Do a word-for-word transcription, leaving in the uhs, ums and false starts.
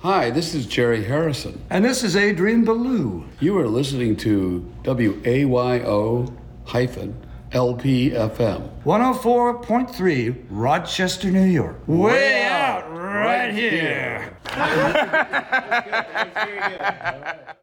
Hi, this is Jerry Harrison. And this is Adrian Ballou. You are listening to W A Y O L P F M. one oh four point three, Rochester, New York. Way out right here. here.